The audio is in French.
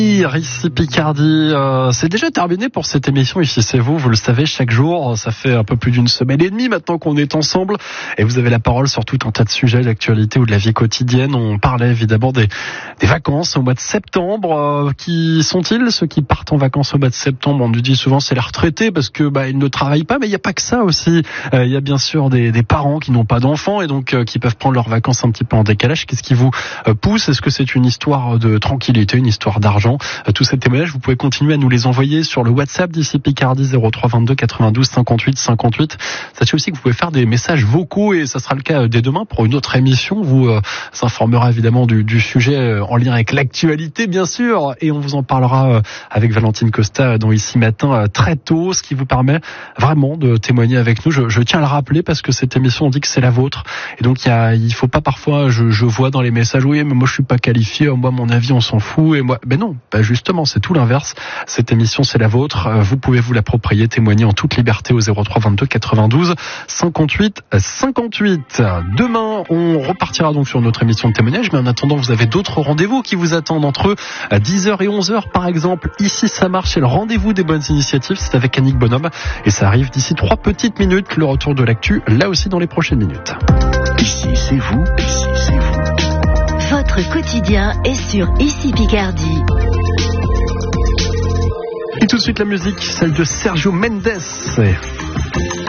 Ici Picardie, c'est déjà terminé pour cette émission. Ici c'est vous le savez, chaque jour, ça fait un peu plus d'une semaine et demie maintenant qu'on est ensemble et vous avez la parole sur tout un tas de sujets d'actualité ou de la vie quotidienne. On parlait évidemment des vacances au mois de septembre. Qui sont-ils ceux qui partent en vacances au mois de septembre? On nous dit souvent c'est les retraités parce que ils ne travaillent pas, mais il n'y a pas que ça aussi. Il y a bien sûr des parents qui n'ont pas d'enfants et donc qui peuvent prendre leurs vacances un petit peu en décalage. Qu'est-ce qui vous pousse? Est-ce que c'est une histoire de tranquillité, une histoire d'argent? Tous ces témoignages, vous pouvez continuer à nous les envoyer sur le WhatsApp d'ici Picardie 03 22 92 58 58. Sachez aussi que vous pouvez faire des messages vocaux et ça sera le cas dès demain pour une autre émission. Vous s'informera évidemment du sujet en lien avec l'actualité bien sûr et on vous en parlera avec Valentine Costa dans Ici Matin très tôt, ce qui vous permet vraiment de témoigner avec nous. Je tiens à le rappeler parce que cette émission on dit que c'est la vôtre et donc il faut pas parfois je vois dans les messages oui mais moi je suis pas qualifié, moi mon avis on s'en fout et moi non. Justement, c'est tout l'inverse. Cette émission, c'est la vôtre. Vous pouvez vous l'approprier, témoigner en toute liberté au 03 22 92 58 58. Demain, on repartira donc sur notre émission de témoignage, mais en attendant, vous avez d'autres rendez-vous qui vous attendent entre 10h et 11h, par exemple. Ici, ça marche, c'est le rendez-vous des bonnes initiatives. C'est avec Annick Bonhomme et ça arrive d'ici 3 petites minutes. Le retour de l'actu, là aussi dans les prochaines minutes. Ici, c'est vous. Ici, c'est vous. Votre quotidien est sur Ici Picardie. Et tout de suite la musique, celle de Sergio Mendes.